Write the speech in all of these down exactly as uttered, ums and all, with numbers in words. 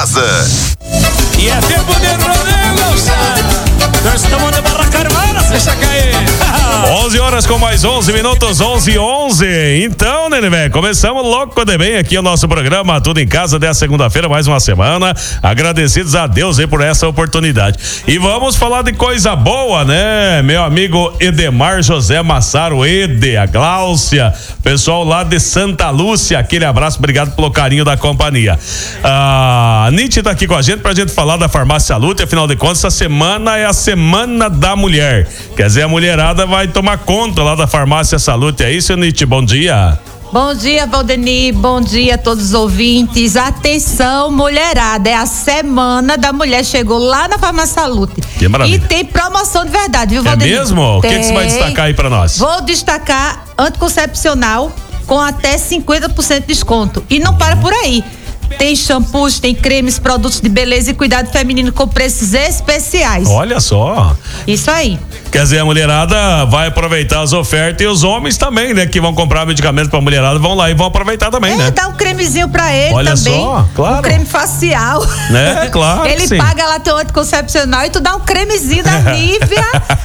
E é tempo de rodeio, moçada. Nós estamos de barraca armada, deixa cair. onze horas com mais onze minutos, onze e onze. Então, Nenê, começamos logo de bem aqui o nosso programa Tudo em Casa dessa segunda-feira, mais uma semana. Agradecidos a Deus aí por essa oportunidade. E vamos falar de coisa boa, né? Meu amigo Edemar José Massaro, Ede, a Gláucia, pessoal lá de Santa Lúcia, aquele abraço, obrigado pelo carinho da companhia. A Nietzsche tá aqui com a gente pra gente falar da Farmácia Salute, afinal de contas, essa semana é a Semana da Mulher. Quer dizer, a mulherada vai tomar conta lá da Farmácia Salute, é isso, Nietzsche? Bom dia. Bom dia, Valdeni, bom dia a todos os ouvintes. Atenção, mulherada, é a Semana da Mulher, chegou lá na Farmácia Salute. Que maravilha. E tem promoção de verdade, viu, É Valdeni? mesmo? O que, que você vai destacar aí pra nós? Vou destacar anticoncepcional com até cinquenta por cento de desconto. E não para por aí. Tem shampoos, tem cremes, produtos de beleza e cuidado feminino com preços especiais. Olha só. Isso aí. Quer dizer, a mulherada vai aproveitar as ofertas e os homens também, né? Que vão comprar medicamento pra mulherada, vão lá e vão aproveitar também, é, né? Dá um cremezinho pra ele. Olha também. Só, claro. Um creme facial. Né? Claro. Ele sim. paga lá teu anticoncepcional e tu dá um cremezinho da Nívea.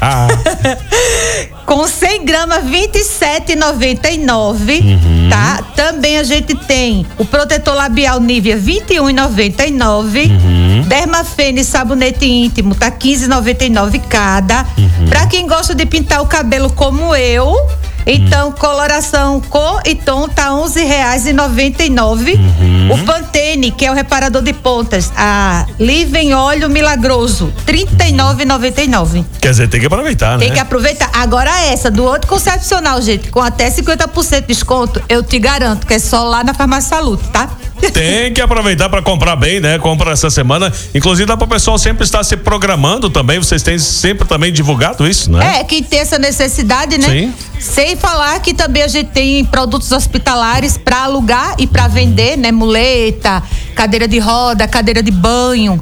Com cem gramas, vinte e sete reais e noventa e nove centavos, uhum. Tá? Também a gente tem o protetor labial Nívea, vinte e um reais e noventa e nove centavos. Uhum. Dermafene sabonete íntimo, tá quinze reais e noventa e nove centavos cada. Uhum. Pra quem gosta de pintar o cabelo como eu, então, coloração, cor e tom tá onze reais e noventa e nove centavos. Uhum. O Pantene, que é o reparador de pontas, a Livem Óleo Milagroso, trinta e nove reais e noventa e nove centavos. Quer dizer, tem que aproveitar, né? Tem que aproveitar. Agora essa, do anticoncepcional, gente, com até cinquenta por cento de desconto, eu te garanto que é só lá na Farmácia Salute, tá? Tem que aproveitar para comprar bem, né? Compra essa semana. Inclusive dá para o pessoal sempre estar se programando também. Vocês têm sempre também divulgado isso, né? É, quem tem essa necessidade, né? Sim. Sem falar que também a gente tem produtos hospitalares para alugar e para vender, né? Muleta, cadeira de roda, cadeira de banho,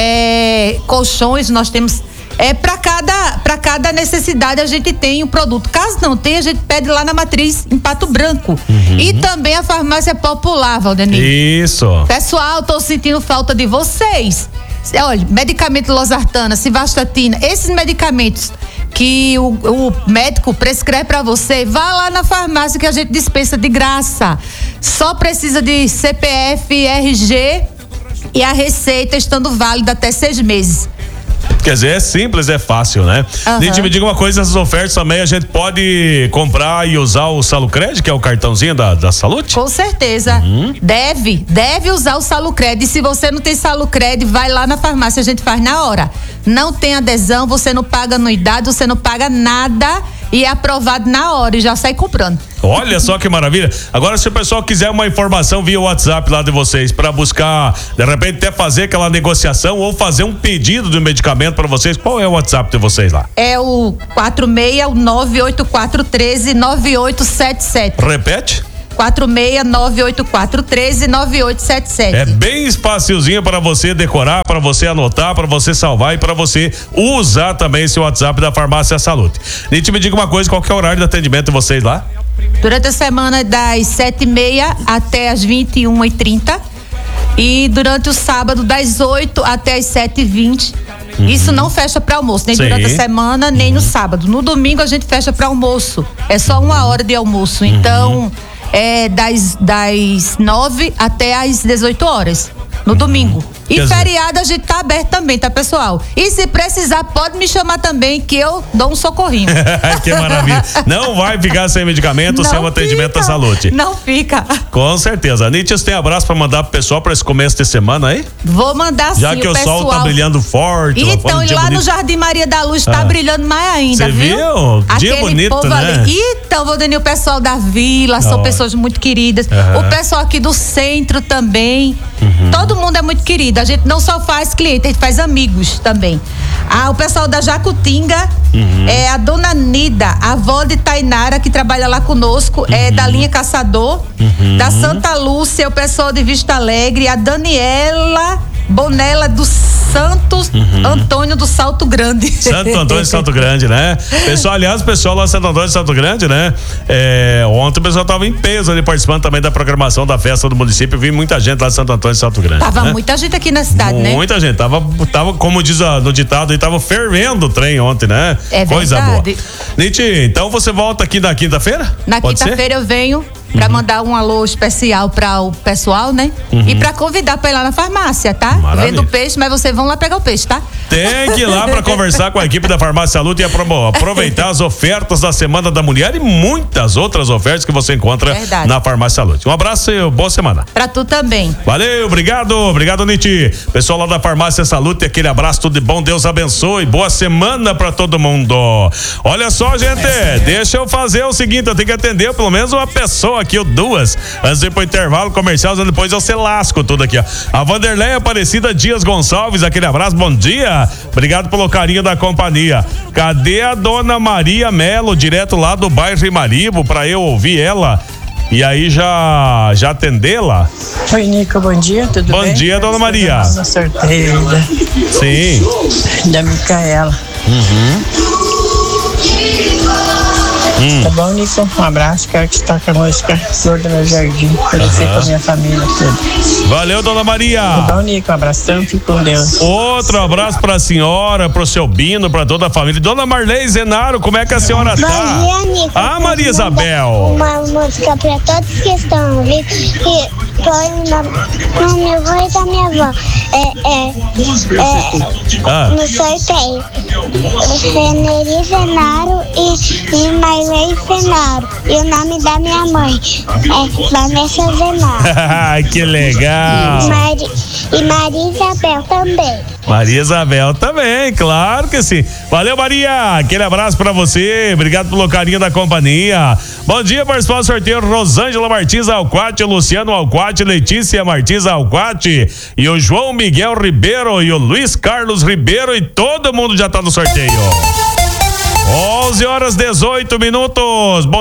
é, colchões, nós temos. É, para cada, para cada necessidade a gente tem um produto. Caso não tenha, a gente pede lá na Matriz, em Pato Branco. Uhum. E também a Farmácia Popular, Valdemir. Isso. Pessoal, tô sentindo falta de vocês. Olha, medicamento losartana, civastatina, esses medicamentos que o, o médico prescreve para você, vá lá na farmácia que a gente dispensa de graça. Só precisa de C P F, R G e a receita estando válida até seis meses. Quer dizer, é simples, é fácil, né? Uhum. Gente, me diga uma coisa, essas ofertas também a gente pode comprar e usar o Salucred, que é o cartãozinho da, da Salute? Com certeza. Uhum. Deve, deve usar o Salucred. E se você não tem Salucred, vai lá na farmácia, a gente faz na hora. Não tem adesão, você não paga anuidade, você não paga nada e é aprovado na hora e já sai comprando. Olha só que maravilha. Agora, se o pessoal quiser uma informação via WhatsApp lá de vocês, para buscar, de repente, até fazer aquela negociação ou fazer um pedido de um medicamento para vocês, qual é o WhatsApp de vocês lá? É o quatro seis nove oito quatro um três nove oito sete sete. Repete? quatro seis nove oito quatro um três nove oito sete sete. É bem espaciozinho para você decorar, para você anotar, para você salvar e para você usar também esse WhatsApp da Farmácia Salute. Nietzsche, me diga uma coisa, qual que é o horário de atendimento de vocês lá? Durante a semana das sete e meia até as vinte e uma e trinta e durante o sábado das oito até as sete e vinte. Uhum. Isso não fecha para almoço, nem Sim. durante a semana, nem uhum. no sábado. No domingo a gente fecha para almoço. É só uma hora de almoço. Uhum. Então, é das, das nove até as dezoito horas. No uhum. domingo. E Quer feriado dizer... a gente tá aberto também, tá, pessoal? E se precisar, pode me chamar também, que eu dou um socorrinho. Que maravilha. Não vai ficar sem medicamento, não sem um atendimento fica, da Salute. Não fica. Com certeza. Nietzsche, tem abraço pra mandar pro pessoal pra esse começo de semana aí? Vou mandar sim, Já que o, o sol tá brilhando forte. Então, e lá bonito. No Jardim Maria da Luz tá ah. brilhando mais ainda, Cê viu? viu? Dia Aquele bonito, povo né? Ali. Então, Valdemir, o pessoal da vila, são oh. pessoas muito queridas. Uhum. O pessoal aqui do centro também. Uhum. Todo mundo é muito querido. A gente não só faz cliente, a gente faz amigos também. Ah, o pessoal da Jacutinga, uhum. é a dona Nida, a avó de Tainara, que trabalha lá conosco, uhum. é da linha Caçador. Uhum. Da Santa Lúcia, o pessoal de Vista Alegre, a Daniela Bonella dos Santos, uhum. Antônio do Salto Grande. Santo Antônio de Salto Grande, né? Pessoal, aliás, o pessoal lá de Santo Antônio de Salto Grande, né? É, ontem o pessoal tava em peso ali participando também da programação da festa do município. Vi muita gente lá de Santo Antônio de Salto Grande. Tava né? muita gente aqui na cidade, muita né? Muita gente. Tava, tava, como diz a, no ditado, aí tava fervendo o trem ontem, né? É Coisa verdade. boa. Niti, então você volta aqui na quinta-feira? Na Pode quinta-feira eu venho pra mandar um alô especial para o pessoal, né? Uhum. E pra convidar pra ir lá na farmácia, tá? Maravilha. Vendo peixe, mas vocês vão lá pegar o peixe, tá? Tem que ir lá para conversar com a equipe da Farmácia Saúde e aproveitar as ofertas da Semana da Mulher e muitas outras ofertas que você encontra Verdade. na Farmácia Saúde. Um abraço e boa semana. Pra tu também. Valeu, obrigado, obrigado, Niti. Pessoal lá da Farmácia Saúde, aquele abraço, tudo de bom, Deus abençoe, boa semana pra todo mundo. Olha só, gente, deixa eu fazer o seguinte, eu tenho que atender pelo menos uma pessoa aqui, ou duas, antes de ir pro intervalo comercial, depois eu se lasco tudo aqui, ó. A Vanderlei Aparecida Dias Gonçalves, aquele abraço, bom dia, obrigado pelo carinho da companhia. Cadê a dona Maria Melo, direto lá do bairro Imaribo, pra eu ouvir ela? E aí já, já atendê-la? Oi, Nico, bom dia, tudo bom bem? Bom dia, dona Maria. No sorteio da, Sim. da Micaela. Uhum. Hum. Tá bom, Nico? Um abraço, quero que toque a música Flor do Meu Jardim, pra você e pra minha família toda. Valeu, dona Maria. Tá bom, Nico? Um abração, fique com Deus. Outro abraço pra senhora, pro seu Bino, pra toda a família. Dona Marley Zenaro, como é que a senhora tá? Bom dia, Nico. Ah, Maria Isabel. Uma música pra todos que estão ouvindo e põe na, na minha avó e da minha avó. É, é, é Ah. no sorteio. Feneri Zenaro e, e Marley Zenaro. E o nome da minha mãe é Vanessa Zenaro. Que legal. Mari, e Maria Isabel também. Maria Isabel também, claro que sim. Valeu, Maria. Aquele abraço pra você. Obrigado pelo carinho da companhia. Bom dia, participar do sorteio Rosângela Martins Alquati, Luciano Alquati, Letícia Martins Alquati e o João Miguel Ribeiro e o Luiz Carlos Ribeiro e todo mundo já tá no sorteio. onze horas dezoito minutos. Bom